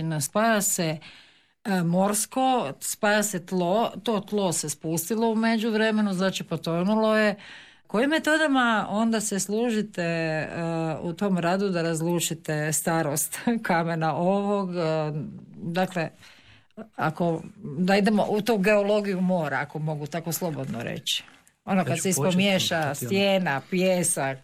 način. Spaja se morsko, spaja se tlo, to tlo se spustilo u međuvremenu, znači potonulo je. Kojim metodama onda se služite u tom radu da razlučite starost kamena ovog? Dakle, da idemo u tu geologiju mora, ako mogu tako slobodno reći. Ono kad se ispomiješa stijena, pijesak,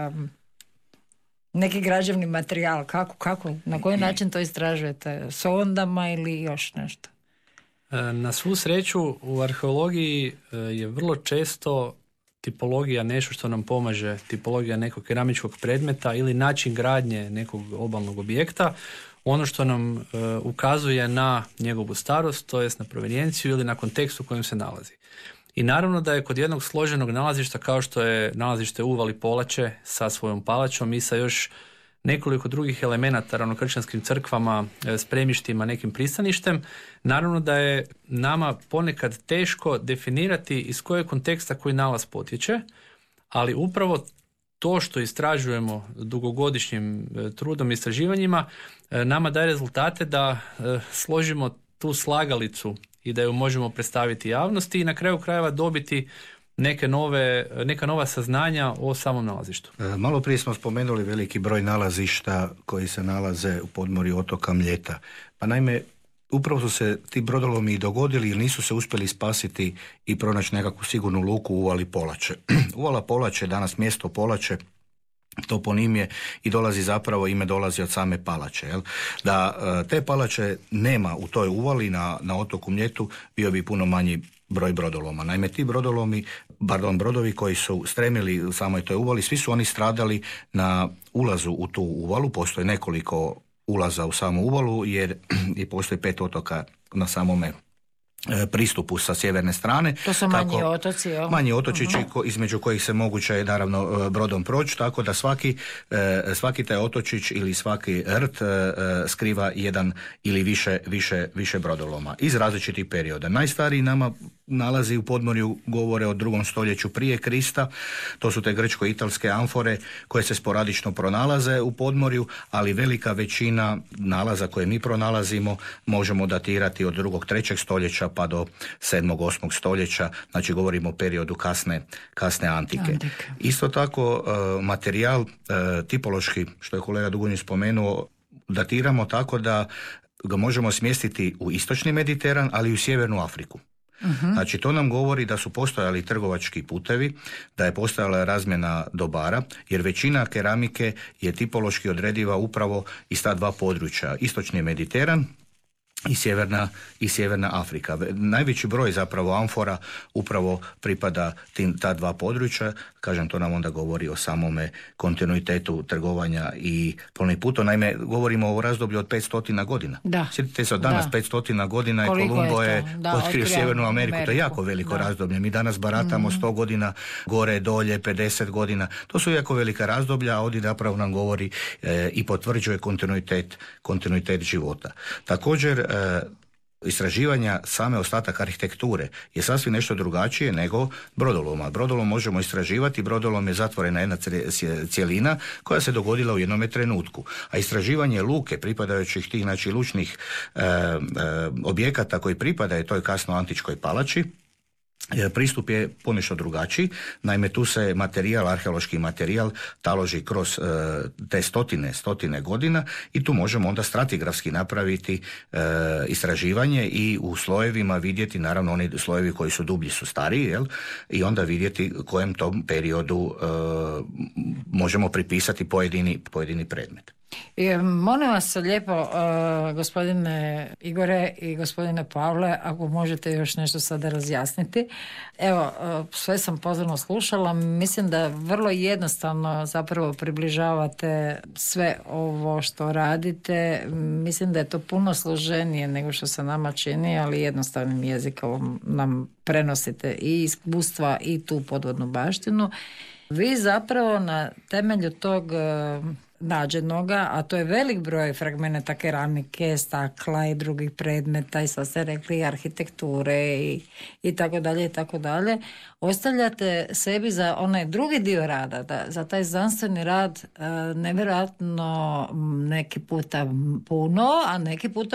neki građevni materijal, kako, na koji način to istražujete? Sondama ili još nešto? Na svu sreću u arheologiji je vrlo često tipologija nešto što nam pomaže, tipologija nekog keramičkog predmeta ili način gradnje nekog obalnog objekta, ono što nam ukazuje na njegovu starost, to jest na provenijenciju ili na kontekst u kojem se nalazi. I naravno da je kod jednog složenog nalazišta kao što je nalazište u Uvali Polače sa svojom palačom i sa još nekoliko drugih elemenata, ravnokršćanskim crkvama, spremištima, nekim pristaništem, naravno da je nama ponekad teško definirati iz kojeg konteksta koji nalaz potječe, ali upravo to što istražujemo dugogodišnjim trudom i istraživanjima nama daje rezultate da složimo tu slagalicu i da ju možemo predstaviti javnosti i na kraju krajeva dobiti neka nova saznanja o samom nalazištu. Malo prije smo spomenuli veliki broj nalazišta koji se nalaze u podmorju otoka Mljeta. Pa naime, upravo su se ti brodolomi i dogodili ili nisu se uspjeli spasiti i pronaći nekakvu sigurnu luku u Uvali Polače. Uvala Polače, danas mjesto Polače, toponim je i ime dolazi od same palače. Jel? Da te palače nema u toj uvali na otoku Mljetu, bio bi puno manji broj brodoloma. Naime, ti brodovi koji su stremili u samoj toj uvali, svi su oni stradali na ulazu u tu uvalu. Postoje nekoliko ulaza u samu uvalu jer i postoji 5 otoka na samome pristupu sa sjeverne strane. To su manji otoci, jo? Manji otočići između kojih se moguće naravno brodom proći, tako da svaki taj otočić ili svaki rt skriva jedan ili više brodoloma iz različitih perioda. Najstariji nama nalazi u podmorju govore o 2. stoljeću prije Krista. To su te grčko-italske amfore koje se sporadično pronalaze u podmorju, ali velika većina nalaza koje mi pronalazimo možemo datirati od 2. 3. stoljeća pa do 7. 8. stoljeća, znači govorimo o periodu kasne antike. Isto tako materijal tipološki, što je kolega Dugonjić spomenuo, datiramo tako da ga možemo smjestiti u istočni Mediteran, ali i u sjevernu Afriku. Znači to nam govori da su postojali trgovački putevi, da je postojala razmjena dobara, jer većina keramike je tipološki odrediva upravo iz ta dva područja, istočni Mediteran i sjeverna Afrika. Najveći broj zapravo amfora upravo pripada ta dva područja. Kažem, to nam onda govori o samome kontinuitetu trgovanja i plovnih puta. Naime, govorimo o razdoblju od 500 godina. Sjetite se, od danas 500 godina je Kolumbo je otkrio Sjevernu Ameriku. To je jako veliko razdoblje. Mi danas baratamo 100 godina gore, dolje, 50 godina. To su jako velika razdoblja, a ovdje zapravo nam govori i potvrđuje kontinuitet života. Također, istraživanja same ostatak arhitekture je sasvim nešto drugačije nego brodoloma. Brodolom možemo istraživati, brodolom je zatvorena jedna cjelina koja se dogodila u jednome trenutku. A istraživanje luke, pripadajućih tih lučnih objekata koji pripadaju toj kasno antičkoj palači, pristup je ponešto drugačiji. Naime, tu se arheološki materijal taloži kroz te stotine godina i tu možemo onda stratigrafski napraviti istraživanje i u slojevima vidjeti, naravno oni slojevi koji su dublji su stariji, jel? I onda vidjeti kojem tom periodu možemo pripisati pojedini predmet. Molim vas lijepo, gospodine Igore i gospodine Pavle, ako možete još nešto sada razjasniti. Evo, sve sam pozorno slušala, mislim da vrlo jednostavno zapravo približavate sve ovo što radite. Mislim da je to puno složenije nego što se nama čini, ali jednostavnim jezikom nam prenosite i iskustva i tu podvodnu baštinu. Vi zapravo na temelju tog nađenoga, a to je velik broj fragmenata keramike, stakla i drugih predmeta i sad ste rekli arhitekture i tako dalje, ostavljate sebi za onaj drugi dio rada, za taj znanstveni rad nevjerojatno neki puta puno, a neki puta